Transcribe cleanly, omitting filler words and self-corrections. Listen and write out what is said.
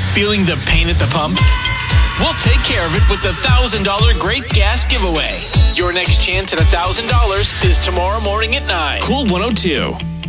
Feeling the pain at the pump? We'll take care of it with the $1,000 Great Gas Giveaway. Your next chance at $1,000 is tomorrow morning at 9. Cool 102.